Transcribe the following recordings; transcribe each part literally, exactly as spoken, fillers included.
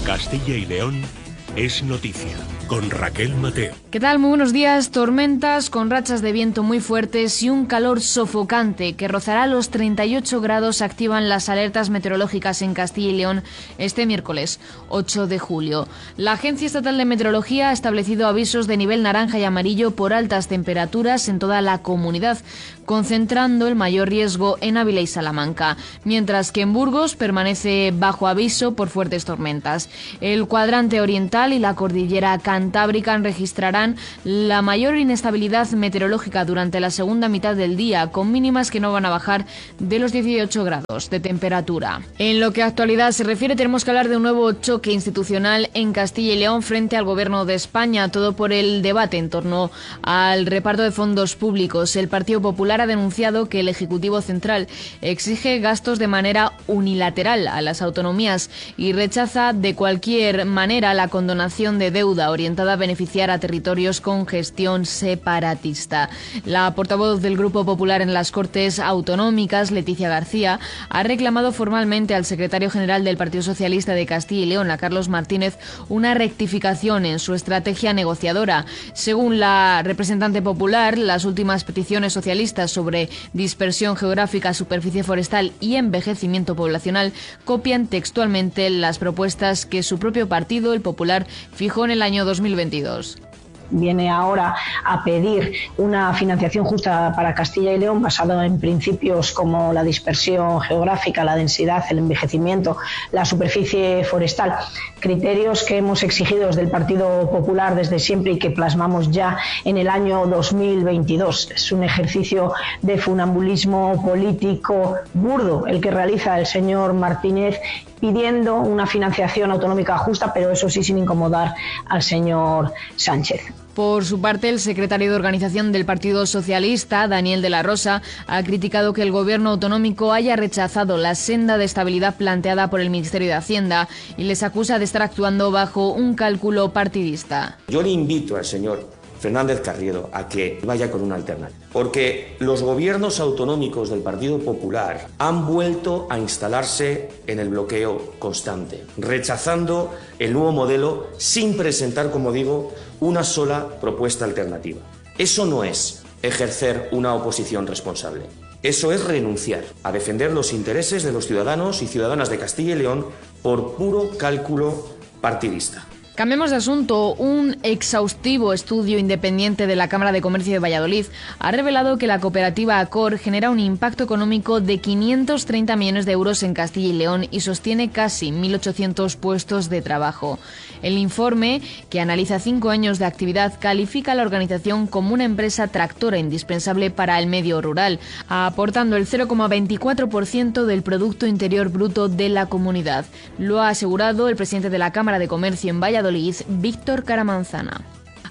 Castilla y León es noticia, con Raquel Mateo. ¿Qué tal? Muy buenos días. Tormentas con rachas de viento muy fuertes y un calor sofocante que rozará los treinta y ocho grados activan las alertas meteorológicas en Castilla y León este miércoles ocho de julio. La Agencia Estatal de Meteorología ha establecido avisos de nivel naranja y amarillo por altas temperaturas en toda la comunidad, concentrando el mayor riesgo en Ávila y Salamanca, mientras que en Burgos permanece bajo aviso por fuertes tormentas. El cuadrante oriental y la cordillera cantábrica registrarán la mayor inestabilidad meteorológica durante la segunda mitad del día, con mínimas que no van a bajar de los dieciocho grados de temperatura. En lo que a actualidad se refiere, tenemos que hablar de un nuevo choque institucional en Castilla y León frente al Gobierno de España, todo por el debate en torno al reparto de fondos públicos. El Partido Popular ha denunciado que el Ejecutivo Central exige gastos de manera unilateral a las autonomías y rechaza de cualquier manera la condonación de deuda orientada a beneficiar a territorios con gestión separatista. La portavoz del Grupo Popular en las Cortes Autonómicas, Leticia García, ha reclamado formalmente al secretario general del Partido Socialista de Castilla y León, a Carlos Martínez, una rectificación en su estrategia negociadora. Según la representante popular, las últimas peticiones socialistas sobre dispersión geográfica, superficie forestal y envejecimiento poblacional copian textualmente las propuestas que su propio partido, el Popular, fijó en el año dos mil veintidós. Viene ahora a pedir una financiación justa para Castilla y León basada en principios como la dispersión geográfica, la densidad, el envejecimiento, la superficie forestal, criterios que hemos exigido desde el Partido Popular desde siempre y que plasmamos ya en el año dos mil veintidós. Es un ejercicio de funambulismo político burdo el que realiza el señor Martínez, pidiendo una financiación autonómica justa, pero eso sí sin incomodar al señor Sánchez. Por su parte, el secretario de Organización del Partido Socialista, Daniel de la Rosa, ha criticado que el gobierno autonómico haya rechazado la senda de estabilidad planteada por el Ministerio de Hacienda y les acusa de estar actuando bajo un cálculo partidista. Yo le invito al señor Fernández Carriedo a que vaya con una alternativa, porque los gobiernos autonómicos del Partido Popular han vuelto a instalarse en el bloqueo constante, rechazando el nuevo modelo sin presentar, como digo, una sola propuesta alternativa. Eso no es ejercer una oposición responsable. Eso es renunciar a defender los intereses de los ciudadanos y ciudadanas de Castilla y León por puro cálculo partidista. Cambiemos de asunto. Un exhaustivo estudio independiente de la Cámara de Comercio de Valladolid ha revelado que la cooperativa Acor genera un impacto económico de quinientos treinta millones de euros en Castilla y León y sostiene casi mil ochocientos puestos de trabajo. El informe, que analiza cinco años de actividad, califica a la organización como una empresa tractora indispensable para el medio rural, aportando el cero coma veinticuatro por ciento del Producto Interior Bruto de la comunidad. Lo ha asegurado el presidente de la Cámara de Comercio en Valladolid, Víctor Caramanzana.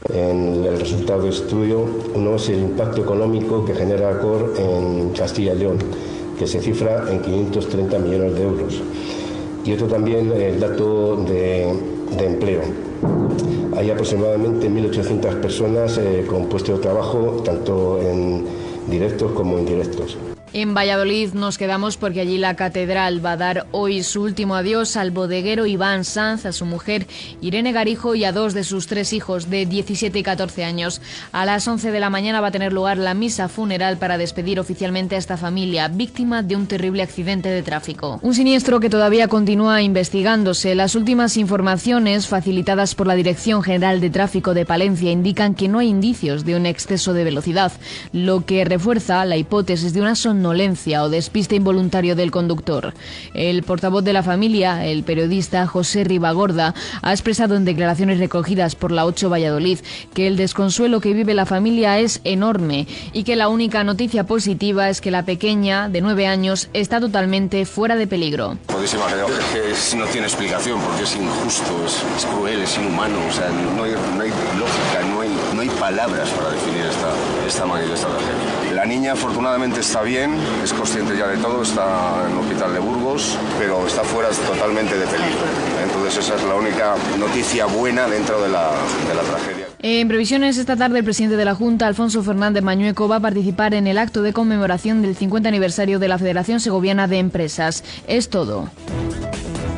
En el resultado del estudio, uno es el impacto económico que genera Acor en Castilla y León, que se cifra en quinientos treinta millones de euros. Y otro también el dato de, de empleo. Hay aproximadamente mil ochocientas personas eh, con puestos de trabajo, tanto en directos como indirectos. En Valladolid nos quedamos porque allí la catedral va a dar hoy su último adiós al bodeguero Iván Sanz, a su mujer Irene Garijo y a dos de sus tres hijos de diecisiete y catorce años. A las once de la mañana va a tener lugar la misa funeral para despedir oficialmente a esta familia, víctima de un terrible accidente de tráfico. Un siniestro que todavía continúa investigándose. Las últimas informaciones facilitadas por la Dirección General de Tráfico de Palencia indican que no hay indicios de un exceso de velocidad, lo que refuerza la hipótesis de una somnolencia o despiste involuntario del conductor. El portavoz de la familia, el periodista José Ribagorda, ha expresado en declaraciones recogidas por la ocho Valladolid que el desconsuelo que vive la familia es enorme y que la única noticia positiva es que la pequeña, de nueve años, está totalmente fuera de peligro. Podéis imaginar que es, no tiene explicación porque es injusto, es, es cruel, es inhumano, o sea, no hay, no hay lógica, no hay, no hay palabras para definir esta, esta magnitud, esta tragedia. La niña afortunadamente está bien, es consciente ya de todo, está en el hospital de Burgos, pero está fuera totalmente de peligro. Entonces esa es la única noticia buena dentro de la, de la tragedia. En previsiones, esta tarde el presidente de la Junta, Alfonso Fernández Mañueco, va a participar en el acto de conmemoración del cincuenta aniversario de la Federación Segoviana de Empresas. Es todo.